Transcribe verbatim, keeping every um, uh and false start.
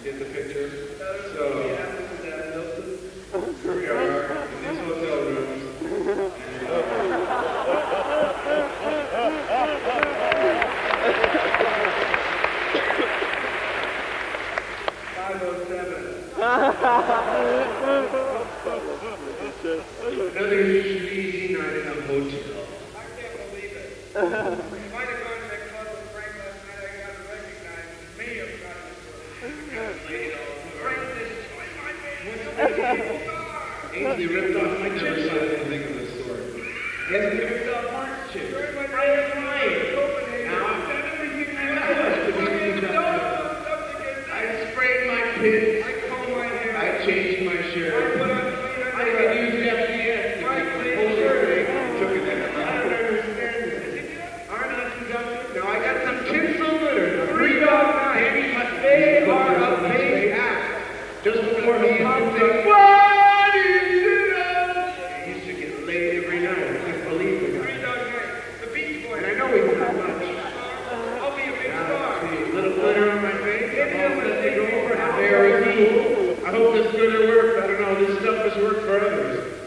get the picture? So, here we are in these hotel rooms. five oh seven. Another easy night in a hotel. I can't believe it. If I'd have gone to that club with Frank last night, I got to recognize me of got Ainsley ripped off my chick. I didn't think of this story. Ainsley ripped off Mark's chick. I was lying. Now I've done everything I was. I sprayed my kids. I combed my hair. I changed my shirt. I put on I could use F D S. I pulled her thing and took it there. I don't understand this. Aren't I conducted? No, I got some tinsel litter. Three dog night. They are a big act. Just before he popped in. What do you do? He used to get laid every night. I can't believe it. Three dog night. The Beach Boy. And I know he's not much. I'll be a big star. See, a little glitter on my face. Maybe I'm going to take over. Very cool. I hope this glitter works. I don't know. This stuff has worked for others.